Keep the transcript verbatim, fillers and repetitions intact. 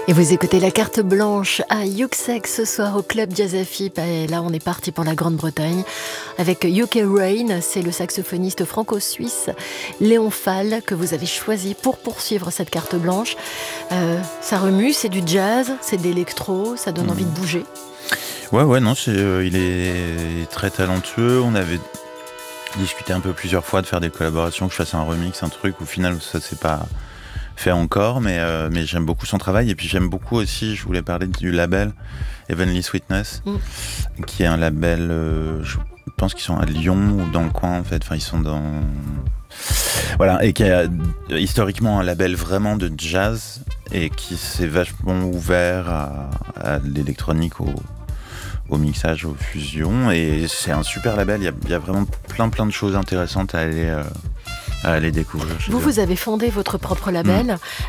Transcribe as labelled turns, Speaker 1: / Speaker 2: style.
Speaker 1: Et vous écoutez la carte blanche à Yuxek ce soir au Club Jazz Afip. Et là, on est parti pour la Grande-Bretagne avec U K Rain. C'est le saxophoniste franco-suisse Léon Fall que vous avez choisi pour poursuivre cette carte blanche. Euh, ça remue, c'est du jazz, c'est de l'électro, ça donne mmh. envie de bouger.
Speaker 2: Ouais, ouais, non, c'est, euh, il est très talentueux. On avait discuté un peu plusieurs fois de faire des collaborations, que je fasse un remix, un truc. Au final, ça c'est pas fait encore, mais, euh, mais j'aime beaucoup son travail. Et puis j'aime beaucoup aussi, je voulais parler du label Heavenly Sweetness, mm. qui est un label, euh, je pense qu'ils sont à Lyon ou dans le coin en fait. Enfin, ils sont dans... Voilà, et qui est historiquement un label vraiment de jazz et qui s'est vachement ouvert à, à l'électronique, au, au mixage, aux fusions. Et c'est un super label, il y a, il y a vraiment plein plein de choses intéressantes à aller... Euh, à aller découvrir.
Speaker 1: Vous, vous avez fondé votre propre label. Mmh.